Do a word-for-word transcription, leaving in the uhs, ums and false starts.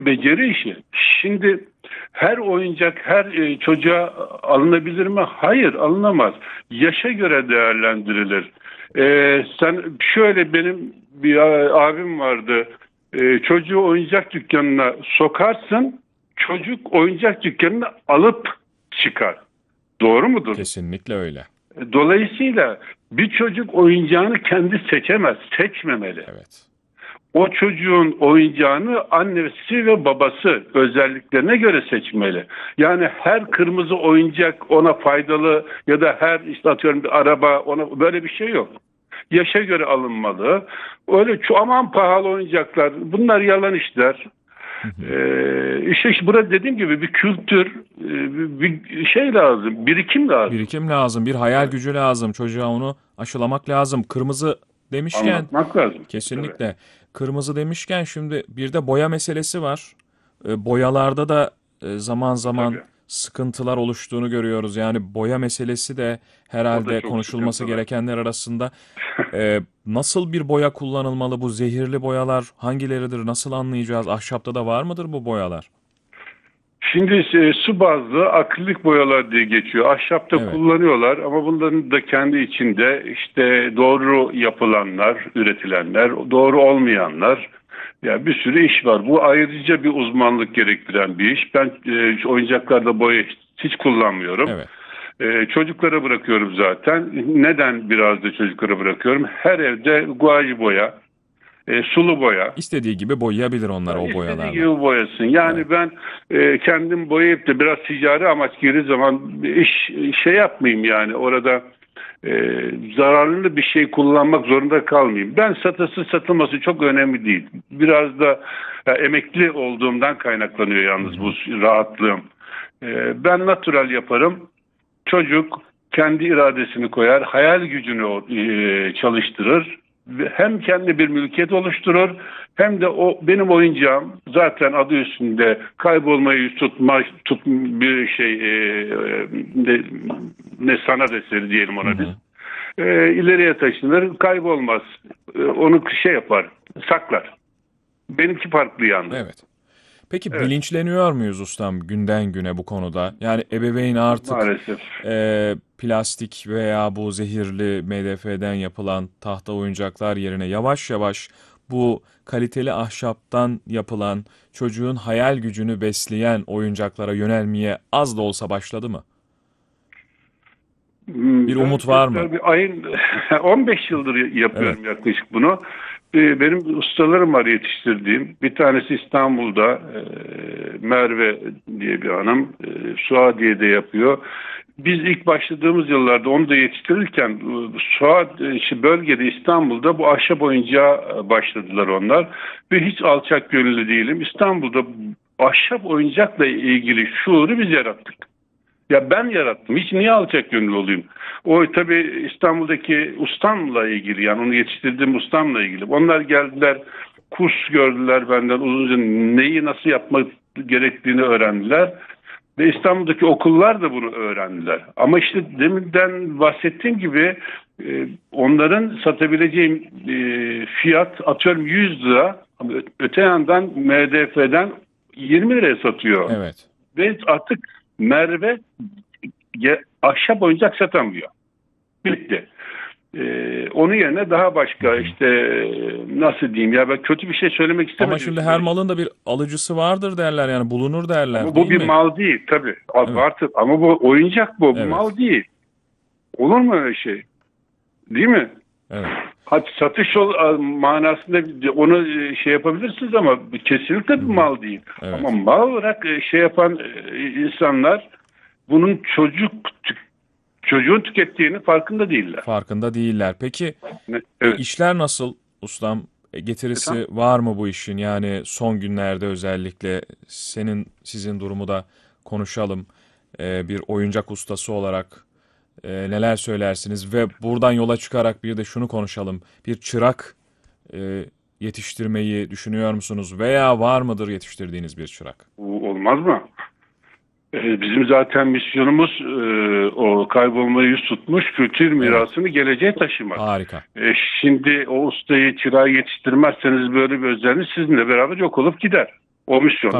beceri işi. Şimdi her oyuncak her e, çocuğa alınabilir mi? Hayır, alınamaz. Yaşa göre değerlendirilir. E, sen şöyle, benim bir abim vardı. E, çocuğu oyuncak dükkanına sokarsın, çocuk oyuncak dükkanına alıp çıkar. Doğru mudur? Kesinlikle öyle. Dolayısıyla bir çocuk oyuncağını kendi seçemez, seçmemeli. Evet. O çocuğun oyuncağını annesi ve babası özelliklerine göre seçmeli. Yani her kırmızı oyuncak ona faydalı ya da her işte atıyorum bir araba, ona böyle bir şey yok. Yaşa göre alınmalı. Öyle şu aman pahalı oyuncaklar, bunlar yalan işler. Ee, işte, işte burada dediğim gibi bir kültür, e, bir bir şey lazım, birikim lazım. Birikim lazım, bir hayal gücü lazım. Çocuğa onu aşılamak lazım. Kırmızı demişken, Anlatmak lazım. Tabii. kesinlikle. Kırmızı demişken şimdi bir de boya meselesi var. E, boyalarda da e, zaman zaman Tabii. sıkıntılar oluştuğunu görüyoruz. Yani boya meselesi de O da herhalde çok konuşulması sıkıntılı. gerekenler arasında. E, nasıl bir boya kullanılmalı? Bu zehirli boyalar hangileridir? Nasıl anlayacağız? Ahşapta da var mıdır bu boyalar? Şimdi e, su bazlı akrilik boyalar diye geçiyor. Ahşapta Evet. kullanıyorlar ama bunların da kendi içinde işte doğru yapılanlar, üretilenler, doğru olmayanlar. Ya bir sürü iş var. Bu ayrıca bir uzmanlık gerektiren bir iş. Ben e, oyuncaklarda boya hiç kullanmıyorum. Evet. E, çocuklara bırakıyorum zaten. Neden biraz da çocuklara bırakıyorum? Her evde guaj boya, e, sulu boya. İstediği gibi boyayabilir onlar Yani o istediği boyalarla. gibi boyasın. Evet. Yani ben e, kendim boyayıp da biraz ticari amaç girdiği zaman iş şey yapmayayım, yani orada e, zararlı bir şey kullanmak zorunda kalmayayım. Ben satılsın satılması çok önemli değil. Biraz da ya, emekli olduğumdan kaynaklanıyor Hı yalnız bu hı. rahatlığım. E, ben natural yaparım. Çocuk kendi iradesini koyar, hayal gücünü e, çalıştırır. Hem kendi bir mülkiyet oluşturur, hem de o benim oyuncağım zaten adı üstünde kaybolmayı tutma tut bir şey, e, ne, ne sanat eseri diyelim Hı ona biz. hı. E, ileriye taşınır, kaybolmaz. E, onu şey yapar, saklar. Benimki farklı yalnız. Evet. Peki Evet, bilinçleniyor muyuz ustam günden güne bu konuda? Yani ebeveyn artık maalesef. e, plastik veya bu zehirli M D F'den yapılan tahta oyuncaklar yerine yavaş yavaş bu kaliteli ahşaptan yapılan çocuğun hayal gücünü besleyen oyuncaklara yönelmeye az da olsa başladı mı? Bir Hmm, Ben umut var mı? tabii ayın on beş yıldır Evet. yapıyorum yaklaşık bunu. Ee, Benim ustalarım var yetiştirdiğim. Bir tanesi İstanbul'da, e, Merve diye bir hanım, e, Suadiye'de yapıyor. Biz ilk başladığımız yıllarda onu da yetiştirirken e, Suad e, şu bölgede, İstanbul'da bu ahşap oyuncağa başladılar onlar. Ve hiç alçak gönüllü değilim. İstanbul'da ahşap oyuncakla ilgili şuuru biz yarattık. Ya ben yarattım. Hiç niye alçak gönüllü olayım? O tabii İstanbul'daki ustamla ilgili, yani onu yetiştirdiğim ustamla ilgili. Onlar geldiler, kurs gördüler benden uzunca, neyi nasıl yapmak gerektiğini öğrendiler. Ve İstanbul'daki okullar da bunu öğrendiler. Ama işte deminden bahsettiğim gibi e, onların satabileceği e, fiyat atıyorum yüz lira. Ama öte yandan M D F'den yirmi liraya satıyor. Evet. Ve artık Merve ge- ahşap oyuncak satamıyor. Bitti. Ee, onun yerine daha Hı başka hı. işte, nasıl diyeyim ya, ben kötü bir şey söylemek Ama istemedim şimdi size. her malın da bir alıcısı vardır derler yani bulunur derler Ama bu değil bir mi? mal değil tabii. Evet. Abartı. Ama bu oyuncak, bu. Bu Evet. mal değil. Olur mu öyle şey? Değil mi? Evet. Hadi satış ol, manasında onu e, şey yapabilirsiniz ama kesinlikle Hı bir hı. mal değil. Ama Evet. mal olarak e, şey yapan e, insanlar bunun çocuk çocuğun tükettiğini farkında değiller. Farkında değiller. Peki Ne- e, Evet. işler nasıl ustam? E, getirisi Efendim? var mı bu işin? Yani son günlerde özellikle senin sizin durumu da konuşalım. E, bir oyuncak ustası olarak e, neler söylersiniz? Ve buradan yola çıkarak bir de şunu konuşalım. Bir çırak e, yetiştirmeyi düşünüyor musunuz? Veya var mıdır yetiştirdiğiniz bir çırak? Bu olmaz mı? Ee, Bizim zaten misyonumuz e, o kaybolmayı yüz tutmuş kültür Evet. mirasını geleceğe taşımak. Harika. E, Şimdi o ustayı, çırağı yetiştirmezseniz böyle bir özelliğiniz sizinle beraber yok olup gider. Komisyon.